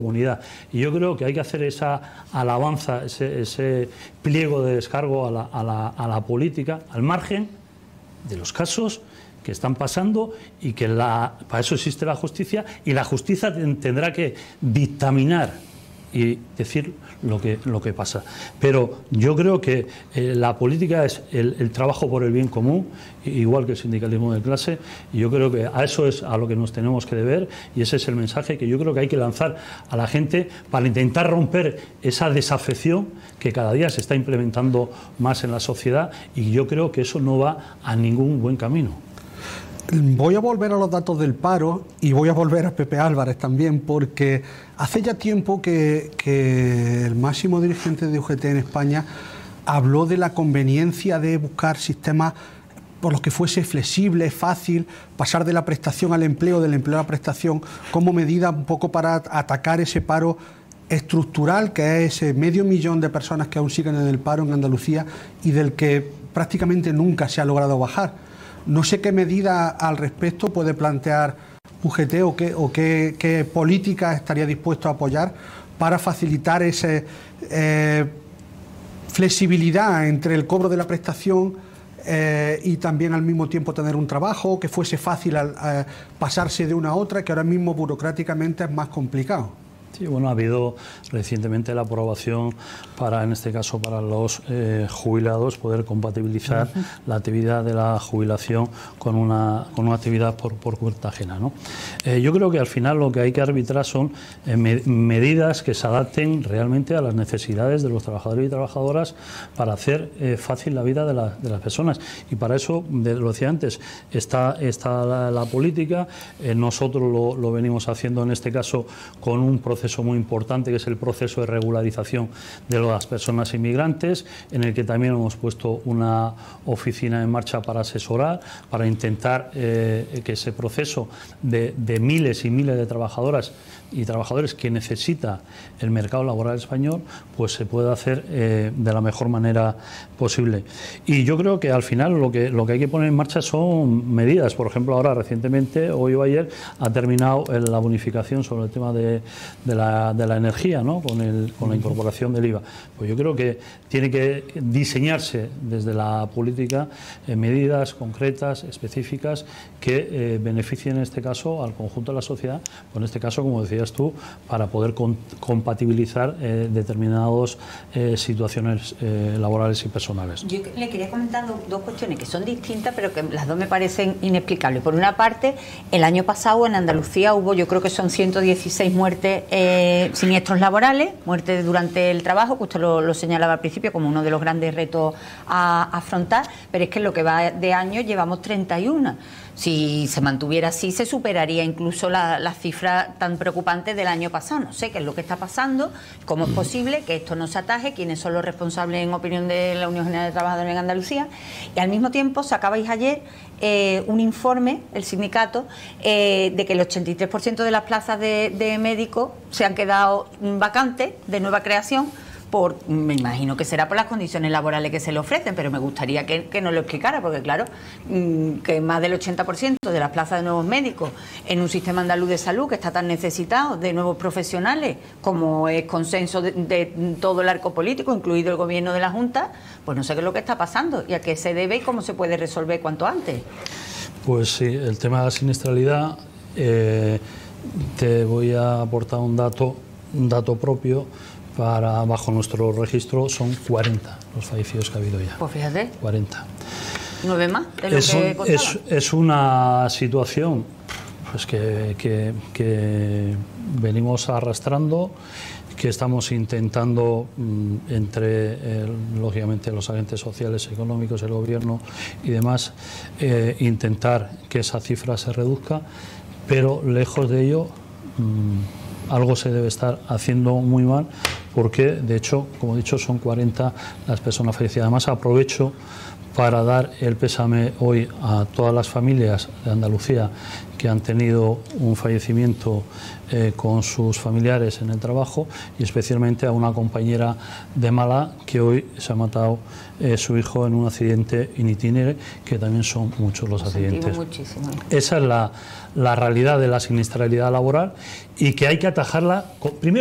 comunidad. Y yo creo que hay que hacer esa alabanza, ese pliego de descargo a la política, al margen de los casos que están pasando, y que para eso existe la justicia, y la justicia tendrá que dictaminar y decir lo que pasa. Pero yo creo que la política es el trabajo por el bien común, igual que el sindicalismo de clase, y yo creo que a eso es a lo que nos tenemos que deber, y ese es el mensaje que yo creo que hay que lanzar a la gente para intentar romper esa desafección que cada día se está implementando más en la sociedad, y yo creo que eso no va a ningún buen camino. Voy a volver a los datos del paro y voy a volver a Pepe Álvarez también, porque hace ya tiempo que el máximo dirigente de UGT en España habló de la conveniencia de buscar sistemas por los que fuese flexible, fácil, pasar de la prestación al empleo, del empleo a la prestación, como medida un poco para atacar ese paro estructural, que es ese 500.000 de personas que aún siguen en el paro en Andalucía y del que prácticamente nunca se ha logrado bajar. No sé qué medida al respecto puede plantear UGT o qué política estaría dispuesto a apoyar para facilitar esa flexibilidad entre el cobro de la prestación y también al mismo tiempo tener un trabajo, que fuese fácil pasarse de una a otra, que ahora mismo burocráticamente es más complicado. Sí, bueno, ha habido recientemente la aprobación para, en este caso, para los jubilados, poder compatibilizar la actividad de la jubilación con una actividad por cuenta ajena, ¿no? Yo creo que al final lo que hay que arbitrar son medidas que se adapten realmente a las necesidades de los trabajadores y trabajadoras para hacer fácil la vida de las personas. Y para eso, lo decía antes, está la política. Nosotros lo venimos haciendo en este caso con un proceso muy importante, que es el proceso de regularización de las personas inmigrantes, en el que también hemos puesto una oficina en marcha para asesorar, para intentar que ese proceso de miles y miles de trabajadoras y trabajadores que necesita el mercado laboral español, pues se pueda hacer de la mejor manera posible. Y yo creo que al final lo que hay que poner en marcha son medidas. Por ejemplo, ahora recientemente, hoy o ayer, ha terminado la bonificación sobre el tema de la energía, ¿no? con la incorporación del IVA. Pues yo creo que tiene que diseñarse desde la política medidas concretas, específicas, que beneficien en este caso al conjunto de la sociedad, o en este caso, como decías tú, para poder compatibilizar determinadas situaciones laborales y personales. Yo le quería comentar dos cuestiones que son distintas, pero que las dos me parecen inexplicables. Por una parte, el año pasado en Andalucía hubo, yo creo que son 116 muertes, siniestros laborales, muertes durante el trabajo, que usted lo señalaba al principio como uno de los grandes retos a afrontar, pero es que en lo que va de año llevamos 31. Si se mantuviera así, se superaría incluso la cifra tan preocupante del año pasado. No sé qué es lo que está pasando, cómo es posible que esto no se ataje, quiénes son los responsables en opinión de la Unión General de Trabajadores en Andalucía. Y al mismo tiempo sacabais ayer un informe, el sindicato, de que el 83% de las plazas de médicos se han quedado vacantes, de nueva creación, me imagino que será por las condiciones laborales que se le ofrecen, pero me gustaría que nos lo explicara, porque claro, que más del 80% de las plazas de nuevos médicos en un sistema andaluz de salud que está tan necesitado de nuevos profesionales, como es consenso de todo el arco político, incluido el gobierno de la Junta, pues no sé qué es lo que está pasando y a qué se debe y cómo se puede resolver cuanto antes. Pues sí, el tema de la siniestralidad, te voy a aportar un dato propio. Bajo nuestro registro son 40 los fallecidos que ha habido ya. Pues fíjate. 40. 9 más de lo que contaba. Es una situación pues que venimos arrastrando, que estamos intentando entre lógicamente los agentes sociales, económicos, el gobierno y demás, intentar que esa cifra se reduzca, pero lejos de ello algo se debe estar haciendo muy mal, porque de hecho, como he dicho, son 40 las personas fallecidas. Además, aprovecho para dar el pésame hoy a todas las familias de Andalucía que han tenido un fallecimiento con sus familiares en el trabajo, y especialmente a una compañera de Málaga que hoy se ha matado su hijo en un accidente in itinere, que también son muchos los accidentes. Muchísimo. Esa es la realidad de la siniestralidad laboral, y que hay que atajarla primero